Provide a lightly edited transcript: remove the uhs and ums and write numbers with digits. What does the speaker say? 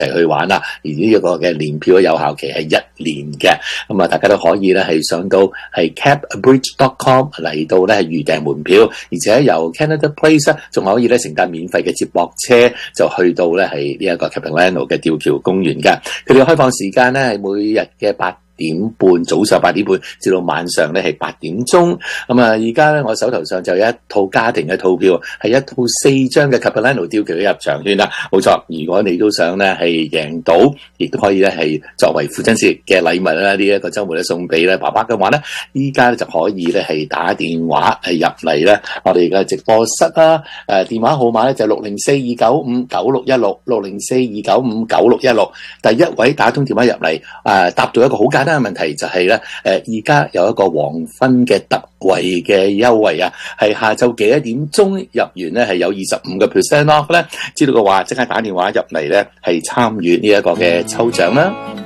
齊去玩啦。而呢一個嘅年票嘅有效期係1年嘅，咁啊大家都可以咧係上到係 capbridge.com 嚟到咧係預訂門票，而且由 Canada Place 仲可以咧乘搭免費嘅接駁車就去到咧係呢一個 Capilano 嘅吊橋公園嘅。佢哋嘅開放時間咧係每日嘅8點半，早上8點半至到晚上咧係8點鐘。咁啊，而家咧我手頭上就有一套家庭嘅套票，係一套4張嘅 Capilano 吊橋嘅入場券啦。冇錯，如果你都想咧係贏到，亦都可以咧係作為父親節嘅禮物啦，呢一個週末咧送俾咧爸爸嘅話咧，依家咧就可以咧係打電話係入嚟咧，我哋嘅直播室啦。電話號碼咧就604-295-9616，604-295-9616。第一位打通電話入嚟，答到一個好簡單嘅問題，就係咧而家有一個黃昏嘅特惠嘅優惠啊，係下晝幾多點鐘入完咧係有25% off 咧，知道嘅話即刻打電話入嚟咧係參與呢一個嘅抽獎啦。